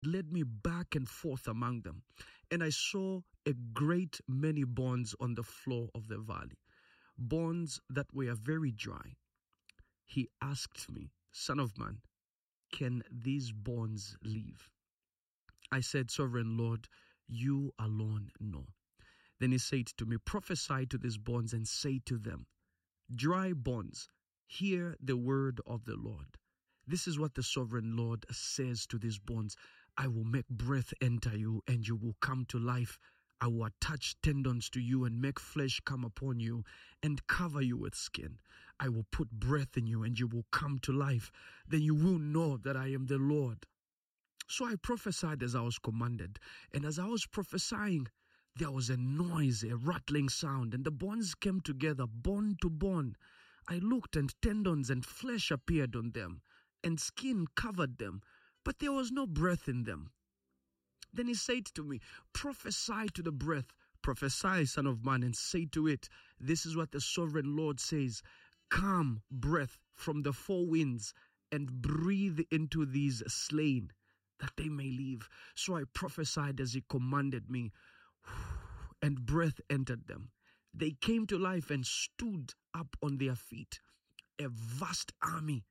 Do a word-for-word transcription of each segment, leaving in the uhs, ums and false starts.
led me back and forth among them, and I saw a great many bones on the floor of the valley, bones that were very dry. He asked me, Son of man, can these bones live? I said, Sovereign Lord, you alone know. Then he said to me, prophesy to these bones and say to them, dry bones, hear the word of the Lord. This is what the sovereign Lord says to these bones. I will make breath enter you, and you will come to life. I will attach tendons to you and make flesh come upon you and cover you with skin. I will put breath in you, and you will come to life. Then you will know that I am the Lord. So I prophesied as I was commanded. And as I was prophesying, there was a noise, a rattling sound, and the bones came together, bone to bone. I looked, and tendons and flesh appeared on them, and skin covered them, but there was no breath in them. Then he said to me, prophesy to the breath, prophesy, Son of man, and say to it, this is what the sovereign Lord says, come, breath from the four winds, and breathe into these slain, that they may live. So I prophesied as he commanded me, and breath entered them. They came to life and stood up on their feet, a vast army.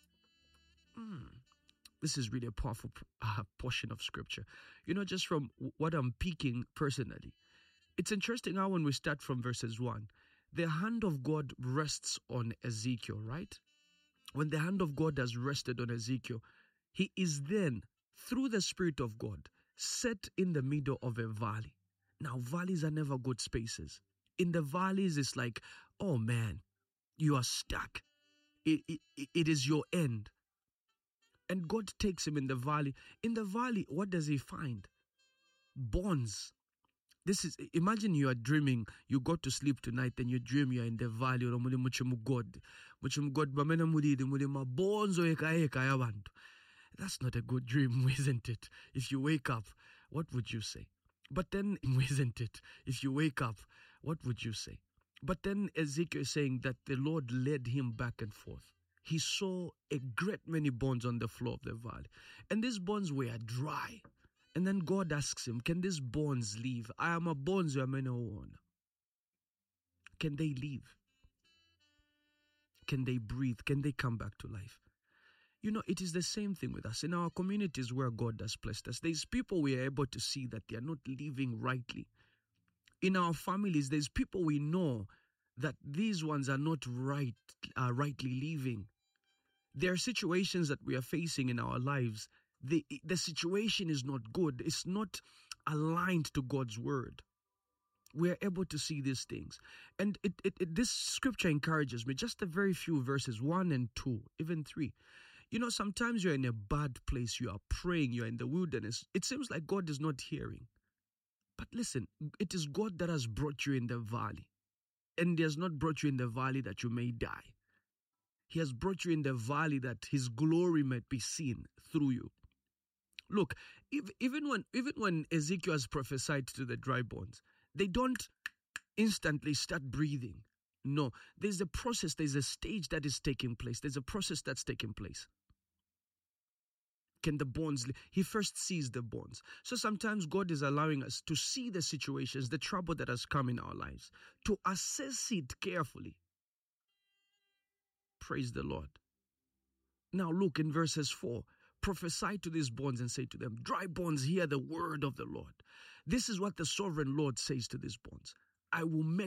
Mm. This is really a powerful uh, portion of scripture. You know, just from what I'm picking personally, it's interesting how when we start from verses one, the hand of God rests on Ezekiel, right? When the hand of God has rested on Ezekiel, he is then, through the Spirit of God, set in the middle of a valley. Now, valleys are never good spaces. In the valleys, it's like, oh man, you are stuck. It, it, it is your end. And God takes him in the valley. In the valley, what does he find? Bones. This is, imagine you are dreaming, you go to sleep tonight and you dream you are in the valley. That's not a good dream, isn't it? If you wake up, what would you say? But then, isn't it? If you wake up, what would you say? But then Ezekiel is saying that the Lord led him back and forth. He saw a great many bones on the floor of the valley. And these bones were dry. And then God asks him, can these bones live? I am a bones, you are many one. Can they live? Can they breathe? Can they come back to life? You know, it is the same thing with us. In our communities where God has placed us, there's people we are able to see that they are not living rightly. In our families, there's people we know that these ones are not right, uh, rightly living. There are situations that we are facing in our lives. The, the situation is not good. It's not aligned to God's word. We are able to see these things. And it, it, it, this scripture encourages me, just a very few verses, one and two, even three. You know, sometimes you're in a bad place. You are praying. You're in the wilderness. It seems like God is not hearing. But listen, it is God that has brought you in the valley. And He has not brought you in the valley that you may die. He has brought you in the valley that His glory might be seen through you. Look, if, even when even when Ezekiel has prophesied to the dry bones, they don't instantly start breathing. No, there's a process, there's a stage that is taking place. There's a process that's taking place. Can the bones live? He first sees the bones. So sometimes God is allowing us to see the situations, the trouble that has come in our lives, to assess it carefully. Praise the Lord. Now look in verses four. Prophesy to these bones and say to them, dry bones, hear the word of the Lord. This is what the sovereign Lord says to these bones. I will make